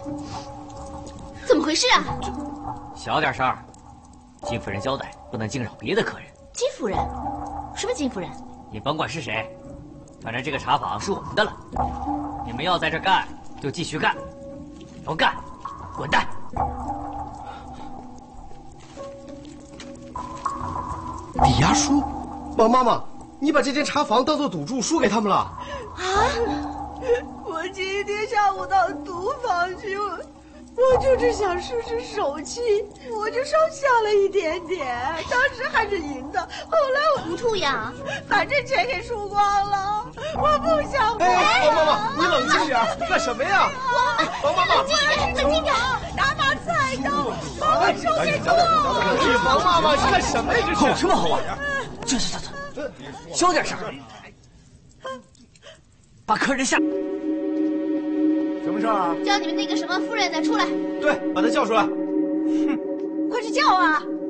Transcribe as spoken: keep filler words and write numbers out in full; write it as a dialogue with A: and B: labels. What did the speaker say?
A: 怎么回事啊？
B: 小点声儿，金夫人交代不能惊扰别的客人。
A: 金夫人？什么金夫人？
B: 你甭管是谁，反正这个茶坊是我们的了。你们要在这干，就继续干；不干，滚蛋！
C: 抵押书，王妈妈，你把这间茶坊当做赌注输给他们了。啊！
D: 我今天下午到赌坊去，我我就是想试试手气，我就稍下了一点点，当时还是赢的，后来我
A: 糊涂呀，
D: 反正钱给输光了，我不想玩。
C: 哎，王妈妈，你冷静点，干什么呀？王妈妈，
A: 冷静点，冷静点，
D: 拿把菜刀把我手给剁了。
C: 王妈妈，干什么呀？这是
B: 有什么好玩？这这这这，小点声，把客人吓。
C: 什么事儿啊？
A: 叫你们那个什么夫人再出来。
C: 对，把她叫出来。
D: 哼，快去叫啊！